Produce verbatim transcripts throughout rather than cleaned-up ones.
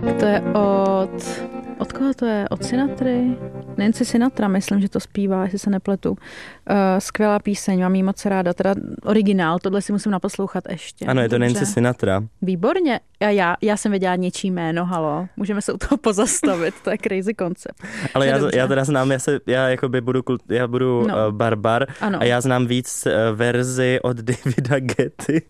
To je od... Od koho to je? Od Sinatry? Nancy Sinatra, myslím, že to zpívá, jestli se nepletu. Uh, skvělá píseň, mám jí moc ráda. Teda originál, tohle si musím naposlouchat ještě. Ano, je to Dobře. Nancy Sinatra. Výborně. A já, já jsem věděla něčí jméno, halo. Můžeme se u toho pozastavit, to je crazy koncept. Ale já, já teda znám, já, se, já jakoby budu, kult, já budu no. uh, barbar ano. a já znám víc uh, verzi od Davida Getty.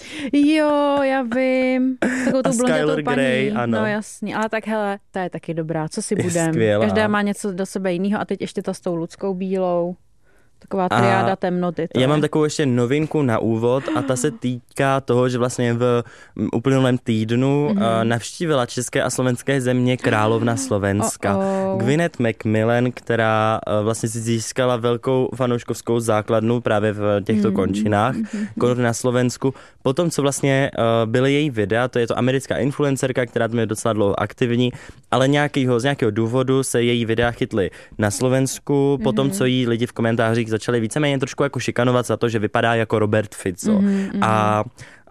Jo, já vím. Takovou tou blondětou paní. Grey, ano. No jasně, ale tak hele, ta je taky dobrá. Co si budem? Skvělá. Každá má něco do sebe jiného a teď ještě ta s tou Ludskou Bílou. Taková triáda temnoty. Já je. Mám takovou ještě novinku na úvod a ta se týká toho, že vlastně v uplynulém týdnu mm-hmm. navštívila české a slovenské země královna Slovenska. Oh, oh. Gwyneth Macmillan, která vlastně si získala velkou fanouškovskou základnu právě v těchto mm-hmm. končinách mm-hmm. na Slovensku. Potom, co vlastně byly její videa, to je to americká influencerka, která tam je docela dlouho aktivní, ale nějakýho, z nějakého důvodu se její videa chytly na Slovensku, mm-hmm. potom, co jí lidi v komentářích začali víceméně trošku jako šikanovat za to, že vypadá jako Robert Fico. Mm-hmm. A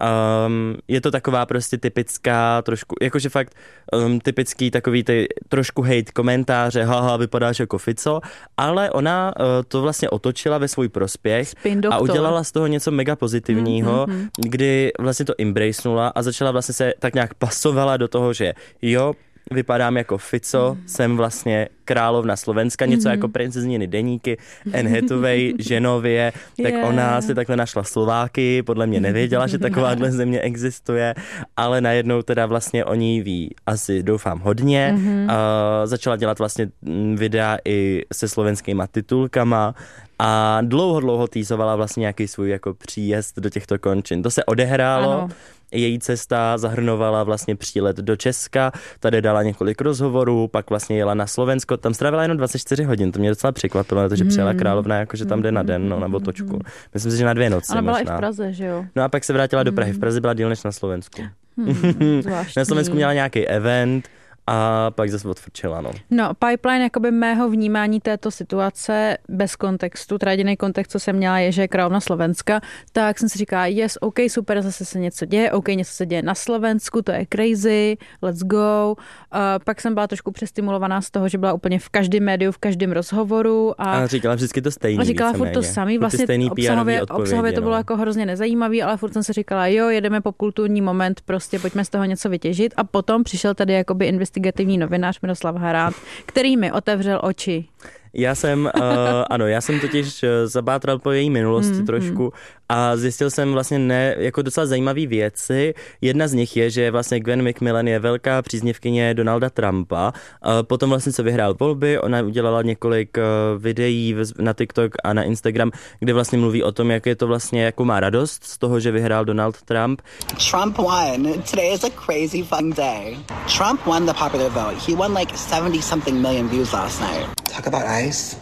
um, je to taková prostě typická, trošku, jakože fakt um, typický takový ty trošku hate komentáře, haha, vypadáš jako Fico, ale ona uh, to vlastně otočila ve svůj prospěch a udělala z toho něco mega pozitivního, mm-hmm. kdy vlastně to embracenula a začala vlastně se tak nějak pasovala do toho, že jo, vypadám jako Fico, mm. jsem vlastně královna Slovenska, něco mm. jako princezniny Deníky, Anne Hathaway, Ženově, tak yeah. ona si takhle našla Slováky, podle mě nevěděla, že takováhle země existuje, ale najednou teda vlastně o ní ví asi doufám hodně. Mm-hmm. Uh, začala dělat vlastně videa i se slovenskýma titulkama a dlouho, dlouho týzovala vlastně nějaký svůj jako příjezd do těchto končin. To se odehrálo. Ano. Její cesta zahrnovala vlastně přílet do Česka, tady dala několik rozhovorů, pak vlastně jela na Slovensko, tam strávila jenom dvacet čtyři hodin, to mě docela překvapilo, protože přijela královna, jakože tam jde na den, no, na otočku. Myslím si, že na dvě noci. Ale byla možná. I v Praze, že jo? No a pak se vrátila do Prahy, v Praze byla díl než na Slovensku. Hmm, na Slovensku měla nějaký event, a pak zase odfrčila, no. No, pipeline jakoby mého vnímání této situace bez kontextu, teda jediný kontext, co jsem měla, je, že je královna Slovenska, tak jsem si říkala, yes, OK, super, zase se něco děje, OK, něco se děje na Slovensku, to je crazy, let's go. Uh, pak jsem byla trošku přestimulovaná z toho, že byla úplně v každém médiu, v každém rozhovoru. A, a říkala vždycky to stejný. A říkala furt to samý, vlastně obsahově, obsahově to bylo no. jako hrozně nezajímavý, ale furt jsem si říkala, jo, jedeme popkulturní moment, prostě pojďme z toho něco vytěžit. A potom přišel tady jakoby investigativní novinář Miroslav Harát, který mi otevřel oči. Já jsem, uh, ano, já jsem totiž zabátral po její minulosti mm, trošku mm. a zjistil jsem vlastně ne, jako docela zajímavé věci. Jedna z nich je, že vlastně Gwen Macmillan je velká příznivkyně Donalda Trumpa. Uh, potom vlastně, co vyhrál volby, ona udělala několik uh, videí na TikTok a na Instagram, kde vlastně mluví o tom, jak je to vlastně, jakou má radost z toho, že vyhrál Donald Trump. Trump won. Today is a crazy fun day. Trump won the popular vote. He won like seventy something million views last night. Talk about ice.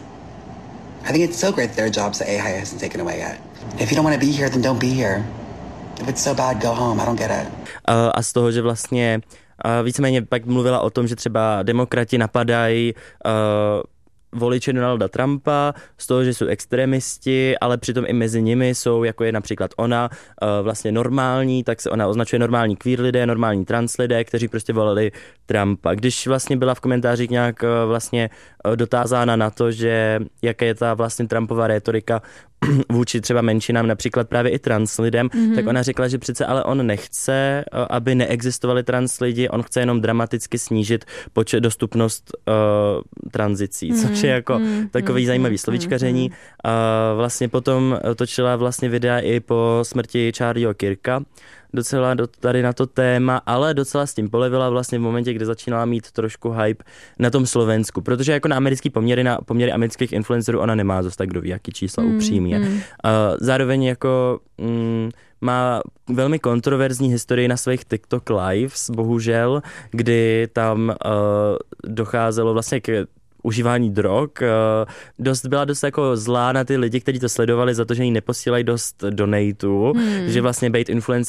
I think it's so great that there are jobs that A I hasn't taken away yet. If you don't want to be here, then don't be here. If it's so bad, go home. I don't get it. Uh, a z toho, že vlastně uh, víceméně pak mluvila o tom, že třeba demokrati napadají uh, voliče Donalda Trumpa, z toho, že jsou extremisti, ale přitom i mezi nimi jsou, jako je například ona, vlastně normální, tak se ona označuje normální queer lidé, normální trans lidé, kteří prostě volili Trumpa. Když vlastně byla v komentářích nějak vlastně dotázána na to, že jaká je ta vlastně Trumpova rétorika vůči třeba menšinám, například právě i trans lidem, mm-hmm. tak ona řekla, že přece ale on nechce, aby neexistovali trans lidi, on chce jenom dramaticky snížit počet dostupnost uh, tranzicí, mm-hmm. což je jako mm-hmm. takový mm-hmm. zajímavý slovíčkaření. Mm-hmm. Uh, vlastně potom točila vlastně videa i po smrti Charlieho Kirka, docela do, tady na to téma, ale docela s tím polevila vlastně v momentě, kdy začínala mít trošku hype na tom Slovensku, protože jako na americký poměry, na poměry amerických influencerů ona nemá zase tak kdo ví, jaký čísla mm, upřímně. Mm. Uh, zároveň jako mm, má velmi kontroverzní historii na svých TikTok lives, bohužel, kdy tam uh, docházelo vlastně k užívání drog. Dost byla dost jako zlá na ty lidi, kteří to sledovali za to, že jí neposílají dost donatů, hmm. že vlastně být influencer